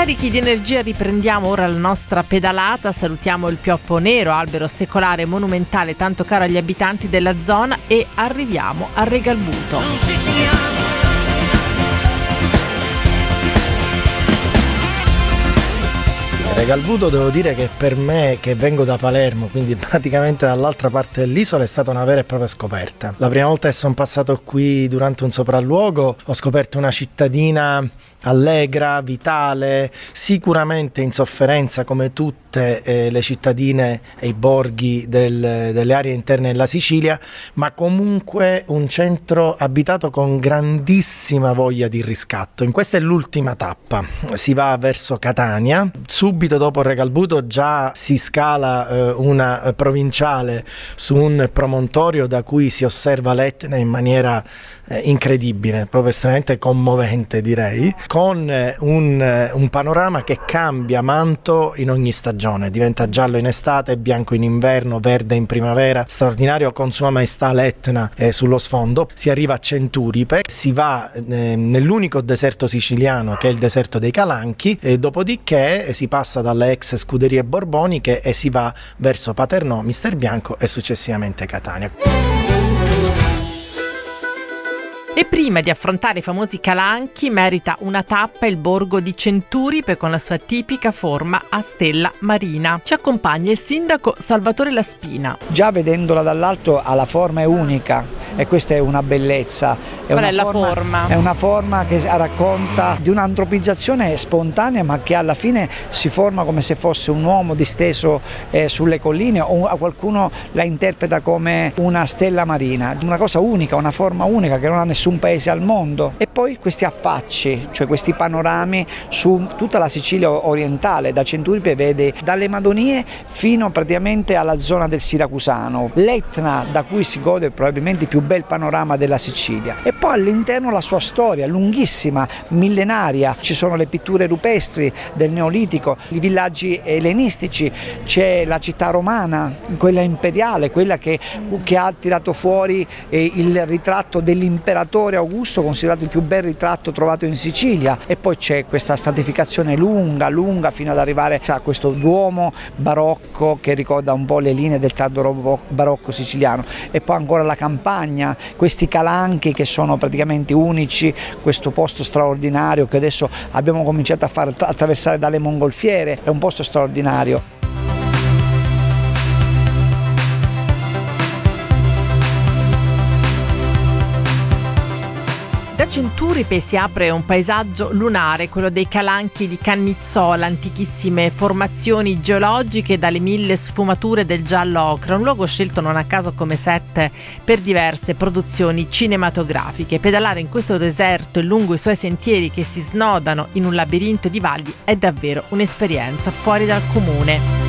Carichi di energia riprendiamo ora la nostra pedalata, salutiamo il Pioppo Nero, albero secolare monumentale tanto caro agli abitanti della zona, e arriviamo a Regalbuto. Regalbuto, devo dire che per me, che vengo da Palermo, quindi praticamente dall'altra parte dell'isola, è stata una vera e propria scoperta. La prima volta che sono passato qui durante un sopralluogo ho scoperto una cittadina allegra, vitale, sicuramente in sofferenza come tutte le cittadine e i borghi delle aree interne della Sicilia, ma comunque un centro abitato con grandissima voglia di riscatto. In questa è l'ultima tappa, si va verso Catania, subito dopo Regalbuto già si scala una provinciale su un promontorio da cui si osserva l'Etna in maniera incredibile, proprio estremamente commovente, direi, con un panorama che cambia manto in ogni stagione, diventa giallo in estate, bianco in inverno, verde in primavera, straordinario con Sua Maestà l'Etna sullo sfondo. Si arriva a Centuripe, si va nell'unico deserto siciliano che è il deserto dei Calanchi, e dopodiché si passa dalle ex scuderie borboniche e si va verso Paternò, Mister Bianco e successivamente Catania. E prima di affrontare i famosi Calanchi merita una tappa il borgo di Centuripe con la sua tipica forma a stella marina. Ci accompagna il sindaco Salvatore Laspina. Già vedendola dall'alto la forma è unica e questa è una bellezza. Qual è la forma? È una forma che racconta di un'antropizzazione spontanea, ma che alla fine si forma come se fosse un uomo disteso sulle colline, o qualcuno la interpreta come una stella marina. Una cosa unica, una forma unica che non ha nessun paese al mondo. E poi questi affacci, cioè questi panorami su tutta la Sicilia orientale, da Centuripe vede dalle Madonie fino praticamente alla zona del Siracusano, l'Etna da cui si gode probabilmente il più bel panorama della Sicilia, e poi all'interno la sua storia lunghissima, millenaria. Ci sono le pitture rupestri del Neolitico, i villaggi ellenistici, c'è la città romana, quella imperiale, quella che ha tirato fuori il ritratto dell'imperatore Augusto, considerato il più bel ritratto trovato in Sicilia, e poi c'è questa stratificazione lunga fino ad arrivare a questo duomo barocco che ricorda un po' le linee del tardo barocco siciliano, e poi ancora la campagna, questi Calanchi che sono praticamente unici, questo posto straordinario che adesso abbiamo cominciato a far attraversare dalle mongolfiere, è un posto straordinario. Da Centuripe si apre un paesaggio lunare, quello dei Calanchi di Cannizzola, antichissime formazioni geologiche dalle 1000 sfumature del giallo ocra, un luogo scelto non a caso come set per diverse produzioni cinematografiche. Pedalare in questo deserto e lungo i suoi sentieri che si snodano in un labirinto di valli è davvero un'esperienza fuori dal comune.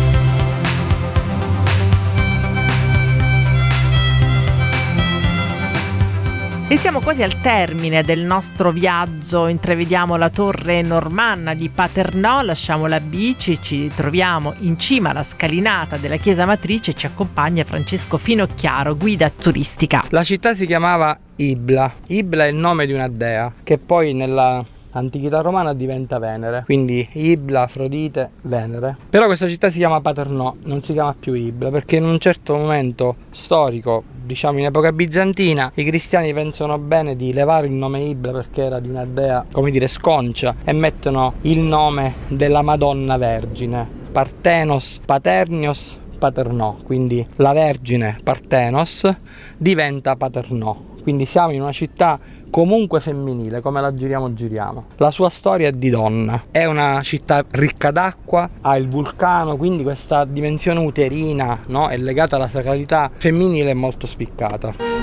E siamo quasi al termine del nostro viaggio, intravediamo la torre normanna di Paternò, lasciamo la bici, ci troviamo in cima alla scalinata della chiesa matrice e ci accompagna Francesco Finocchiaro, guida turistica. La città si chiamava Ibla. Ibla è il nome di una dea che poi nella antichità romana diventa Venere, quindi Ibla, Afrodite, Venere. Però questa città si chiama Paternò, non si chiama più Ibla, perché in un certo momento storico, diciamo in epoca bizantina, i cristiani pensano bene di levare il nome Ibla perché era di una dea, come dire, sconcia, e mettono il nome della Madonna Vergine, Parthenos, Paternios, Paternò, quindi la Vergine Parthenos diventa Paternò. Quindi siamo in una città comunque femminile, come la giriamo. La sua storia è di donna, è una città ricca d'acqua, ha il vulcano, quindi questa dimensione uterina, no, è legata alla sacralità femminile, molto spiccata.